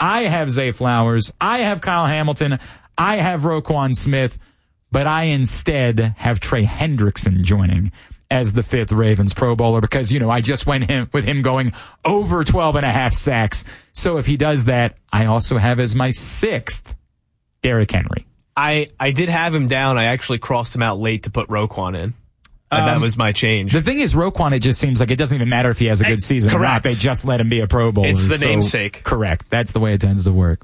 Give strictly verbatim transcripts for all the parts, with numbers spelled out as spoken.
I have Zay Flowers. I have Kyle Hamilton. I have Roquan Smith. But I instead have Trey Hendrickson joining as the fifth Ravens Pro Bowler because, you know, I just went him, with him going over twelve and a half sacks. So if he does that, I also have as my sixth Derrick Henry. I, I did have him down. I actually crossed him out late to put Roquan in. And um, that was my change. The thing is, Roquan, it just seems like it doesn't even matter if he has a good season correct. or not. They just let him be a Pro Bowler. It's the so, namesake. Correct. That's the way it tends to work.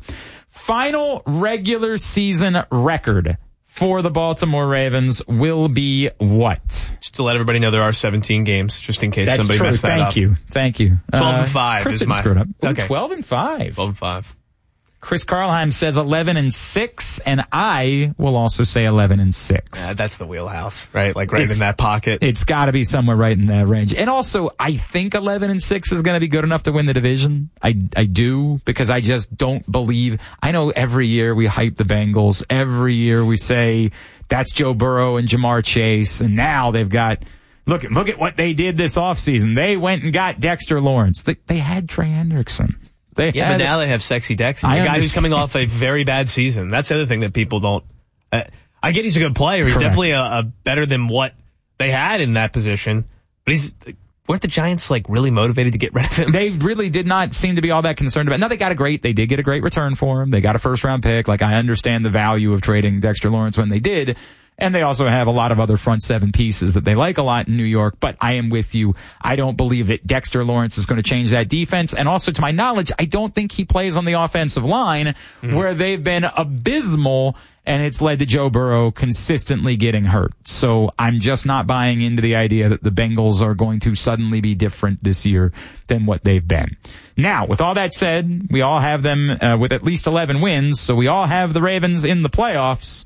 Final regular season record for the Baltimore Ravens will be what? Just to let everybody know there are seventeen games, just in case That's somebody true. messed that Thank up. Thank you. Thank you. twelve uh, and five Chris is didn't my... screw it up. Ooh, okay. twelve and five. twelve and five. Chris Karlheim says eleven and six, and I will also say eleven and six. Yeah, that's the wheelhouse, right? Like right It's- in that pocket. It's got to be somewhere right in that range. And also, I think eleven and six is going to be good enough to win the division. I, I do, because I just don't believe. I know every year we hype the Bengals. Every year we say that's Joe Burrow and Jamar Chase. And now they've got, look, look at what they did this offseason. They went and got Dexter Lawrence. They, they had Trey Hendrickson. They yeah, had but now they have Sexy Dex, the I guy understand. who's coming off a very bad season. That's the other thing that people don't. Uh, I get he's a good player. He's Correct. definitely a, a better than what they had in that position. But he's weren't the Giants like really motivated to get rid of him? They really did not seem to be all that concerned about. Now they got a great, they did get a great return for him. They got a first round pick. Like, I understand the value of trading Dexter Lawrence when they did. And they also have a lot of other front seven pieces that they like a lot in New York. But I am with you. I don't believe that Dexter Lawrence is going to change that defense. And also, to my knowledge, I don't think he plays on the offensive line mm. where they've been abysmal, and it's led to Joe Burrow consistently getting hurt. So I'm just not buying into the idea that the Bengals are going to suddenly be different this year than what they've been. Now, with all that said, we all have them uh, with at least eleven wins. So we all have the Ravens in the playoffs.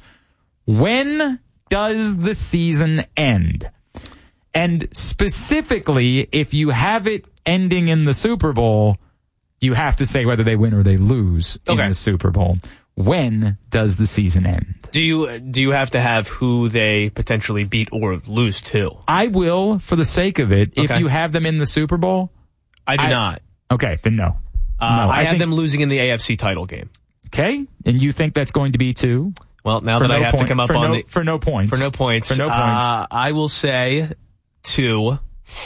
When does the season end? And specifically, if you have it ending in the Super Bowl, you have to say whether they win or they lose okay. in the Super Bowl. When does the season end? Do you do you have to have who they potentially beat or lose to? I will, for the sake of it, okay. if you have them in the Super Bowl. I do I, not. Okay, then no. Uh, no I, I have think, them losing in the A F C title game. Okay, and you think that's going to be two? Well, now for that no I have point, to come up for on no, the for no points for no points for no points, uh, I will say to.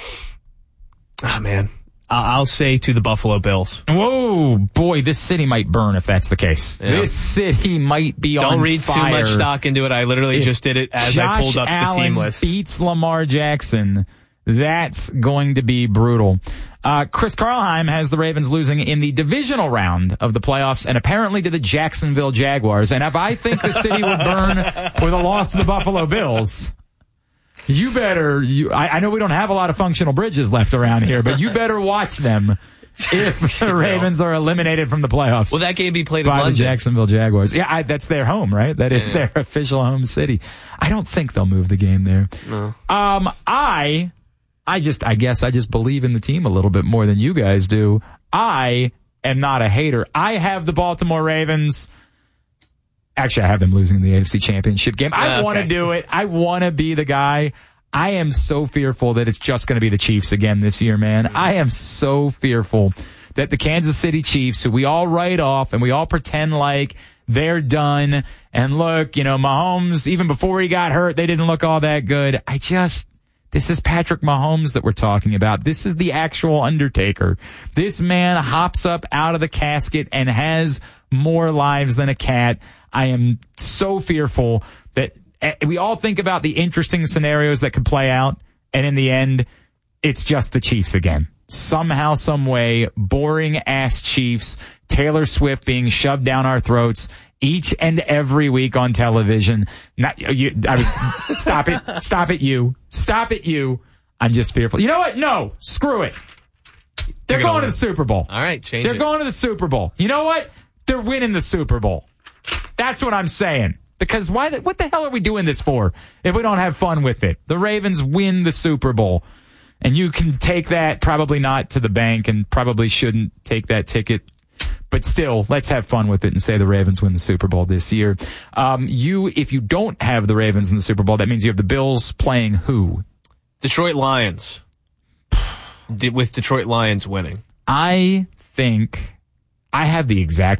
Ah oh, man, I'll say to the Buffalo Bills. Whoa, boy, this city might burn if that's the case. Yeah. This city might be Don't on fire. Don't read too much stock into it. I literally if just did it as Josh I pulled up Allen the team list. Beats Lamar Jackson. That's going to be brutal. Uh, Chris Karlheim has the Ravens losing in the divisional round of the playoffs, and apparently to the Jacksonville Jaguars. And if I think the city would burn with a loss to the Buffalo Bills, you better, you, I, I know we don't have a lot of functional bridges left around here, but you better watch them if the Ravens are eliminated from the playoffs. Will that game be played in by London? the Jacksonville Jaguars. Yeah, I, that's their home, right? That is yeah. their official home city. I don't think they'll move the game there. No. Um, I... I just, I guess I just believe in the team a little bit more than you guys do. I am not a hater. I have the Baltimore Ravens. Actually, I have them losing the A F C Championship game. I uh, want to okay. do it. I want to be the guy. I am so fearful that it's just going to be the Chiefs again this year, man. Mm-hmm. I am so fearful that the Kansas City Chiefs, who we all write off and we all pretend like they're done. And look, you know, Mahomes, even before he got hurt, they didn't look all that good. I just... This is Patrick Mahomes that we're talking about. This is the actual Undertaker. This man hops up out of the casket and has more lives than a cat. I am so fearful that we all think about the interesting scenarios that could play out, and in the end, it's just the Chiefs again. Somehow, some way, boring ass Chiefs, Taylor Swift being shoved down our throats each and every week on television. Not you. I was stop it. Stop it. You stop it. You. I'm just fearful. You know what? No. Screw it. They're, They're going win. to the Super Bowl. All right. Change They're it. going to the Super Bowl. You know what? They're winning the Super Bowl. That's what I'm saying. Because why? The, what the hell are we doing this for if we don't have fun with it? The Ravens win the Super Bowl. And you can take that, probably not to the bank, and probably shouldn't take that ticket. But still, let's have fun with it and say the Ravens win the Super Bowl this year. Um, you, if you don't have the Ravens in the Super Bowl, that means you have the Bills playing who? Detroit Lions. With Detroit Lions winning. I think I have the exact